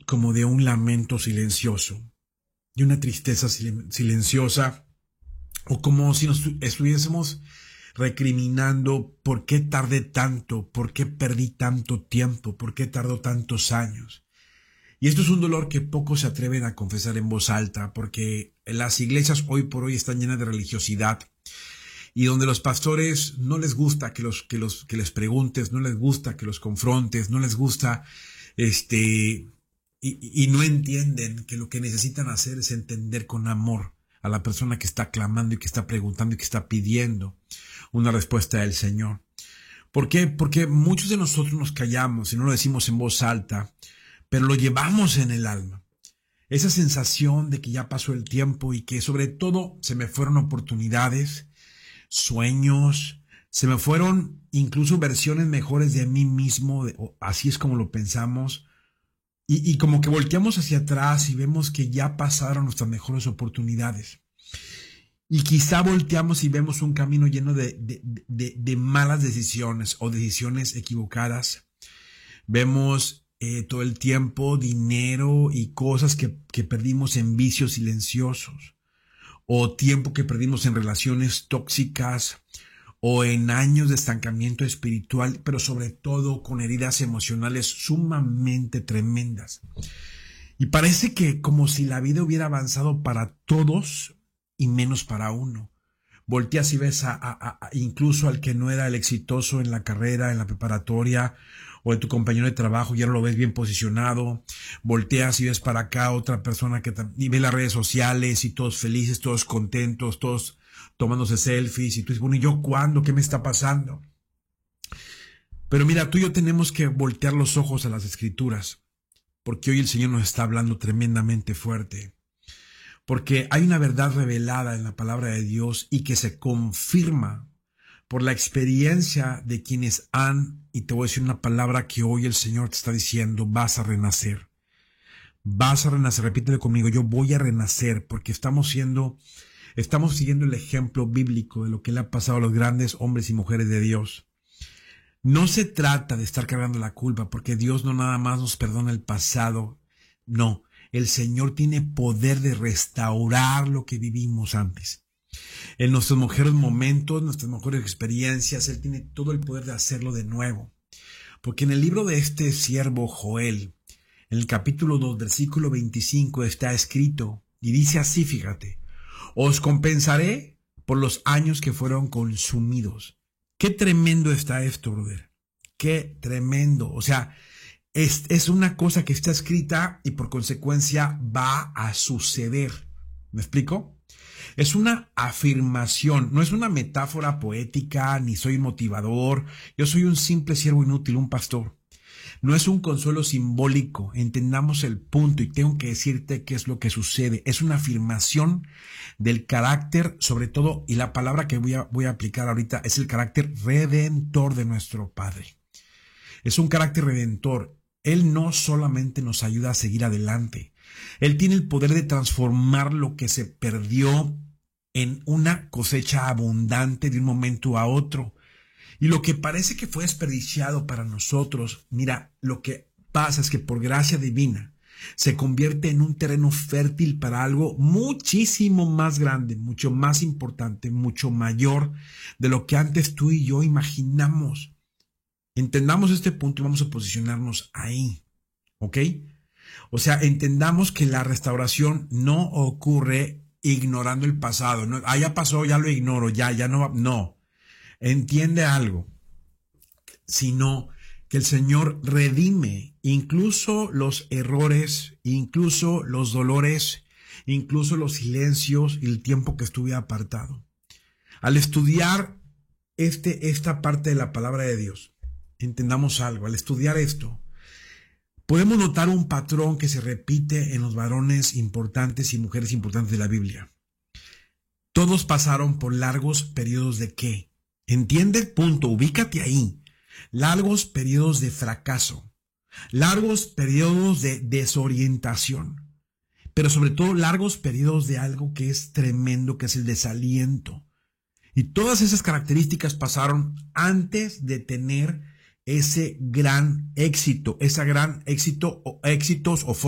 como de un lamento silencioso, de una tristeza silenciosa, o como si nos estuviésemos recriminando por qué tardé tanto, por qué perdí tanto tiempo, por qué tardó tantos años. Y esto es un dolor que pocos se atreven a confesar en voz alta, porque las iglesias hoy por hoy están llenas de religiosidad, y donde los pastores no les gusta que les preguntes, no les gusta que los confrontes, no les gusta y no entienden que lo que necesitan hacer es entender con amor a la persona que está clamando y que está preguntando y que está pidiendo una respuesta del Señor. ¿Por qué? Porque muchos de nosotros nos callamos y no lo decimos en voz alta, pero lo llevamos en el alma. Esa sensación de que ya pasó el tiempo y que sobre todo se me fueron oportunidades, sueños, se me fueron incluso versiones mejores de mí mismo, así es como lo pensamos, y como que volteamos hacia atrás y vemos que ya pasaron nuestras mejores oportunidades. Y quizá volteamos y vemos un camino lleno de malas decisiones o decisiones equivocadas. Vemos todo el tiempo dinero y cosas que perdimos en vicios silenciosos, o tiempo que perdimos en relaciones tóxicas, o en años de estancamiento espiritual, pero sobre todo con heridas emocionales sumamente tremendas. Y parece que como si la vida hubiera avanzado para todos y menos para uno. Volteas y ves incluso al que no era el exitoso en la carrera, en la preparatoria, o en tu compañero de trabajo, ya lo ves bien posicionado. Volteas y ves para acá otra persona y ve las redes sociales y todos felices, todos contentos, todos tomándose selfies, y tú dices, bueno, ¿y yo cuándo? ¿Qué me está pasando? Pero mira, tú y yo tenemos que voltear los ojos a las Escrituras, porque hoy el Señor nos está hablando tremendamente fuerte. Porque hay una verdad revelada en la palabra de Dios y que se confirma por la experiencia de quienes han, y te voy a decir una palabra que hoy el Señor te está diciendo, vas a renacer. Vas a renacer, repítelo conmigo, yo voy a renacer, porque estamos siguiendo el ejemplo bíblico de lo que le ha pasado a los grandes hombres y mujeres de Dios. No se trata de estar cargando la culpa, porque Dios no nada más nos perdona el pasado, no. El Señor tiene poder de restaurar lo que vivimos antes. En nuestros mejores momentos, nuestras mejores experiencias, Él tiene todo el poder de hacerlo de nuevo. Porque en el libro de este siervo Joel, en el capítulo 2, versículo 25, está escrito, y dice así, fíjate, os compensaré por los años que fueron consumidos. Qué tremendo está esto, brother. Qué tremendo. O sea, es una cosa que está escrita y por consecuencia va a suceder. ¿Me explico? Es una afirmación, no es una metáfora poética, ni soy un motivador. Yo soy un simple siervo inútil, un pastor. No es un consuelo simbólico, entendamos el punto y tengo que decirte qué es lo que sucede. Es una afirmación del carácter, sobre todo, y la palabra que voy a aplicar ahorita es el carácter redentor de nuestro Padre. Es un carácter redentor. Él no solamente nos ayuda a seguir adelante, Él tiene el poder de transformar lo que se perdió en una cosecha abundante de un momento a otro. Y lo que parece que fue desperdiciado para nosotros, mira, lo que pasa es que por gracia divina se convierte en un terreno fértil para algo muchísimo más grande, mucho más importante, mucho mayor de lo que antes tú y yo imaginamos. Entendamos este punto y vamos a posicionarnos ahí, ¿ok? O sea, entendamos que la restauración no ocurre ignorando el pasado. No, ya pasó, ya lo ignoro, ya no va. No, entiende algo, sino que el Señor redime incluso los errores, incluso los dolores, incluso los silencios y el tiempo que estuve apartado. Al estudiar esta parte de la palabra de Dios, entendamos algo. Al estudiar esto, podemos notar un patrón que se repite en los varones importantes y mujeres importantes de la Biblia. Todos pasaron por largos periodos de ¿qué? Entiende el punto, ubícate ahí. Largos periodos de fracaso, largos periodos de desorientación, pero sobre todo largos periodos de algo que es tremendo, que es el desaliento. Y todas esas características pasaron antes de tener ese gran éxito, ese gran éxito o éxitos o